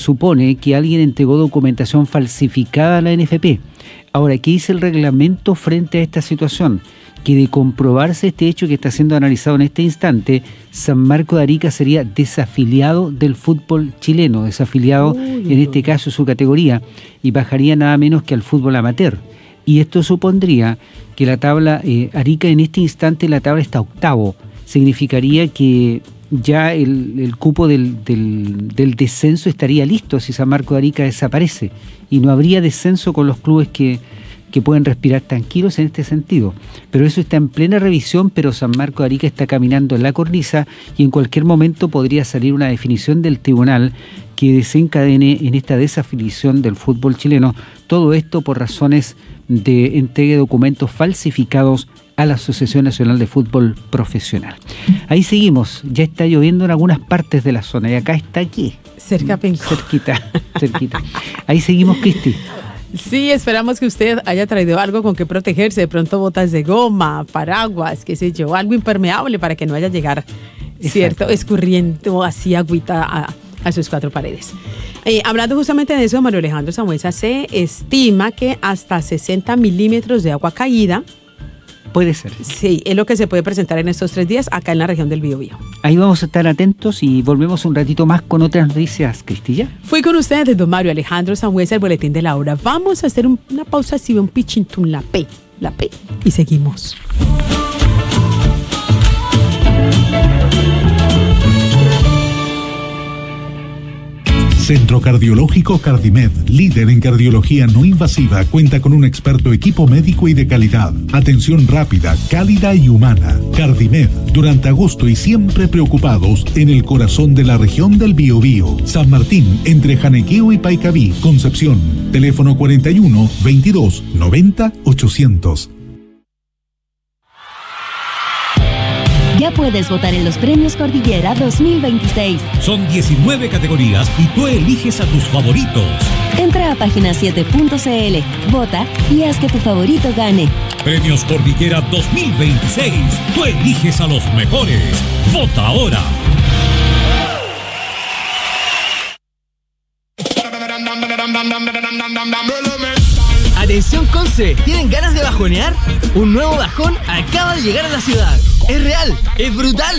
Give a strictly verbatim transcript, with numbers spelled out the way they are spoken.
supone que alguien entregó documentación falsificada a la N F P. Ahora, ¿qué dice el reglamento frente a esta situación? Que de comprobarse este hecho que está siendo analizado en este instante, San Marcos de Arica sería desafiliado del fútbol chileno, desafiliado Uy, en este caso su categoría, y bajaría nada menos que al fútbol amateur. Y esto supondría que la tabla, eh, Arica en este instante la tabla está octavo, significaría que ya el, el cupo del, del, del descenso estaría listo si San Marcos de Arica desaparece, y no habría descenso con los clubes que que pueden respirar tranquilos en este sentido. Pero eso está en plena revisión, pero San Marcos de Arica está caminando en la cornisa y en cualquier momento podría salir una definición del tribunal que desencadene en esta desafiliación del fútbol chileno. Todo esto por razones de entrega de documentos falsificados a la Asociación Nacional de Fútbol Profesional. Ahí seguimos, ya está lloviendo en algunas partes de la zona y acá está aquí. Cerca Penco. Cerquita, cerquita. Ahí seguimos, Cristi. Sí, esperamos que usted haya traído algo con que protegerse, de pronto botas de goma, paraguas, qué sé yo, algo impermeable para que no vaya a llegar, Exacto. cierto, escurriendo así agüita a, a sus cuatro paredes. Eh, hablando justamente de eso, Mario Alejandro Sambuesa, se estima que hasta sesenta milímetros de agua caída puede ser. Sí, es lo que se puede presentar en estos tres días acá en la región del Biobío. Ahí vamos a estar atentos y volvemos un ratito más con otras noticias, Cristilla. Fui con ustedes, don Mario Alejandro Sambuesa, el boletín de la hora. Vamos a hacer un, una pausa así, un pichintún, la P, la P, y seguimos. Centro Cardiológico Cardimed, líder en cardiología no invasiva, cuenta con un experto equipo médico y de calidad. Atención rápida, cálida y humana. Cardimed, durante agosto y siempre preocupados, en el corazón de la región del Biobío. San Martín, entre Janequeo y Paicaví, Concepción. Teléfono cuarenta y uno, veintidós, noventa, ochocientos. Ya puedes votar en los Premios Cordillera dos mil veintiséis. Son diecinueve categorías y tú eliges a tus favoritos. Entra a página siete punto c l, vota y haz que tu favorito gane. Premios Cordillera dos mil veintiséis. Tú eliges a los mejores. Vota ahora. Atención Conce, ¿tienen ganas de bajonear? Un nuevo bajón acaba de llegar a la ciudad. Es real, es brutal.